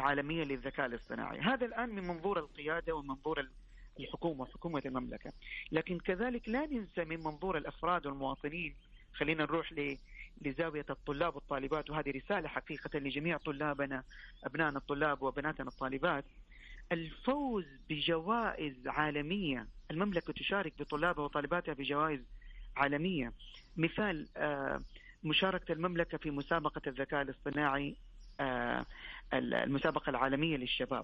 العالمية للذكاء الاصطناعي. هذا الآن من منظور القيادة ومن منظور الحكومة وحكومة المملكة، لكن كذلك لا ننسى من منظور الأفراد والمواطنين. خلينا نروح لزاوية الطلاب والطالبات، وهذه رسالة حقيقة لجميع طلابنا، أبنائنا الطلاب وبناتنا الطالبات. الفوز بجوائز عالمية، المملكة تشارك بطلابها وطالباتها بجوائز عالمية. مثال مشاركة المملكة في مسابقة الذكاء الاصطناعي، المسابقة العالمية للشباب،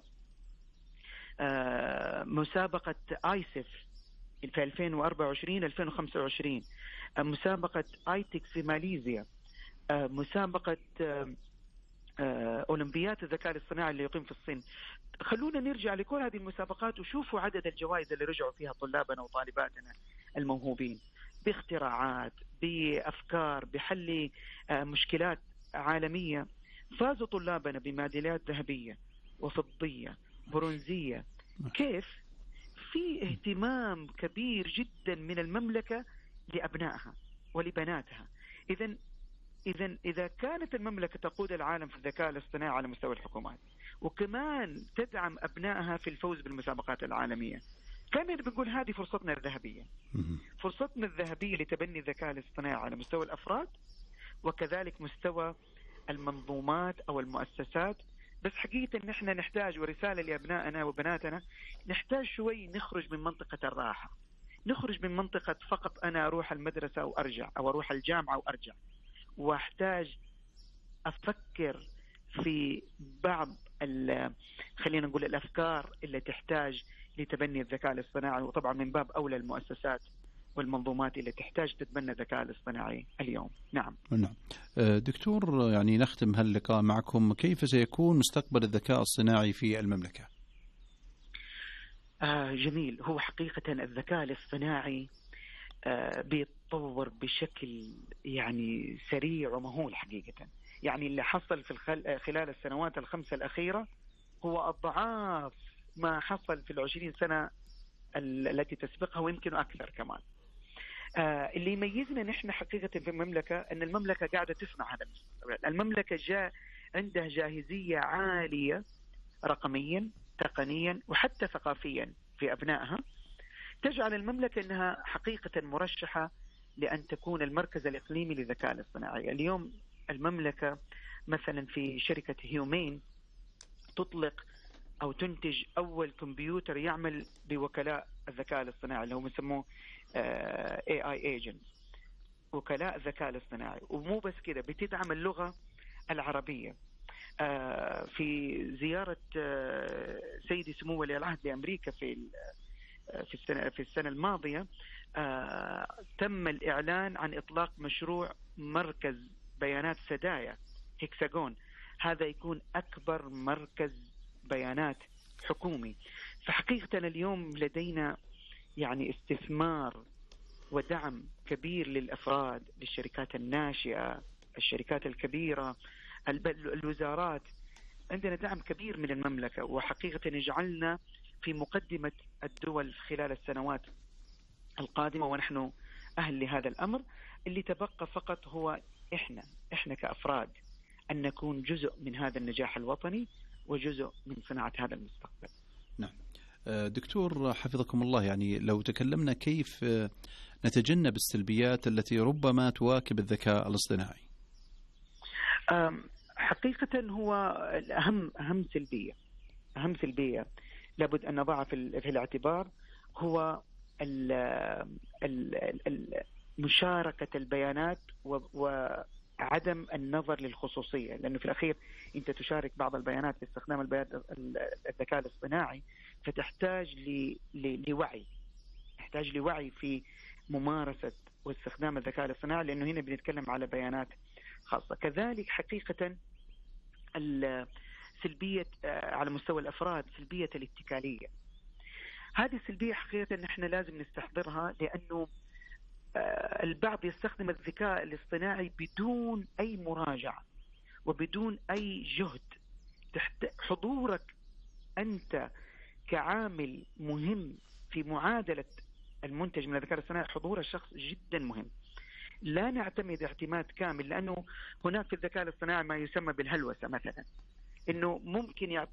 مسابقة آيسف في 2024-2025، مسابقة آيتكس في ماليزيا، مسابقة أولمبيات الذكاء الاصطناعي اللي يقيم في الصين. خلونا نرجع لكل هذه المسابقات وشوفوا عدد الجوائز اللي رجعوا فيها طلابنا وطالباتنا الموهوبين باختراعات، بأفكار، بحل مشكلات عالمية. فازوا طلابنا بميداليات ذهبية وفضية برونزية. كيف؟ في اهتمام كبير جدا من المملكة لأبنائها ولبناتها. إذا كانت المملكة تقود العالم في الذكاء الاصطناعي على مستوى الحكومات، وكمان تدعم أبنائها في الفوز بالمسابقات العالمية، كان بنقول هذه فرصتنا الذهبية، فرصتنا الذهبية لتبني الذكاء الاصطناعي على مستوى الأفراد وكذلك مستوى المنظومات أو المؤسسات. بس حقيقة إن إحنا نحتاج، ورسالة لأبنائنا وبناتنا، نحتاج شوي نخرج من منطقة الراحة، نخرج من منطقة فقط أنا أروح المدرسة وأرجع، أو أروح الجامعة وأرجع، واحتاج أفكر في بعض خلينا نقول الأفكار اللي تحتاج لتبني الذكاء الاصطناعي. وطبعا من باب أولى المؤسسات والمنظومات اللي تحتاج تتبنى الذكاء الاصطناعي اليوم. نعم. دكتور، يعني نختم هاللقاء معكم، كيف سيكون مستقبل الذكاء الصناعي في المملكة؟ جميل. هو حقيقة الذكاء الاصطناعي بيتطور بشكل يعني سريع ومهول حقيقة. يعني اللي حصل في خلال السنوات ال5 الأخيرة هو أضعاف ما حصل في 20 سنة التي تسبقها، ويمكن أكثر كمان. اللي يميزنا نحن حقيقة في المملكة أن المملكة قاعدة تصنع هذا المستقبل. المملكة عندها جاهزية عالية رقميا، تقنيا، وحتى ثقافيا في أبنائها، تجعل المملكة أنها حقيقة مرشحة لأن تكون المركز الإقليمي للذكاء الاصطناعي. اليوم المملكة مثلا في شركة هيومين تطلق أو تنتج أول كمبيوتر يعمل بوكلاء الذكاء الاصطناعي اللي هو يسموه AI agents، وكلاء الذكاء الاصطناعي. ومو بس كده، بتدعم اللغة العربية. في زيارة سيدي سمو ولي العهد لأمريكا في السنة الماضية، تم الإعلان عن إطلاق مشروع مركز بيانات سدايا هيكساغون. هذا يكون أكبر مركز بيانات حكومي. فحقيقة اليوم لدينا يعني استثمار ودعم كبير للأفراد، للشركات الناشئة، الشركات الكبيرة، الوزارات. عندنا دعم كبير من المملكة، وحقيقة يجعلنا في مقدمة الدول خلال السنوات القادمة، ونحن أهل لهذا الأمر. اللي تبقى فقط هو إحنا كأفراد أن نكون جزء من هذا النجاح الوطني وجزء من صناعة هذا المستقبل. نعم. دكتور حفظكم الله، يعني لو تكلمنا كيف نتجنب السلبيات التي ربما تواكب الذكاء الاصطناعي؟ حقيقة هو أهم سلبية لابد أن نضعها في الاعتبار هو مشاركة البيانات وعدم النظر للخصوصية. لأنه في الأخير أنت تشارك بعض البيانات باستخدام الذكاء الاصطناعي، فتحتاج لوعي، تحتاج لوعي في ممارسة واستخدام الذكاء الاصطناعي، لأنه هنا بنتكلم على بيانات خاصة. كذلك حقيقة سلبية على مستوى الأفراد، سلبية الاتكالية. هذه السلبية حقيقة نحن لازم نستحضرها، لأنه البعض يستخدم الذكاء الاصطناعي بدون أي مراجعة وبدون أي جهد. حضورك أنت كعامل مهم في معادلة المنتج من الذكاء الاصطناعي، حضور الشخص جدا مهم. لا نعتمد اعتماد كامل، لأنه هناك في الذكاء الاصطناعي ما يسمى بالهلوسة مثلا، إنه ممكن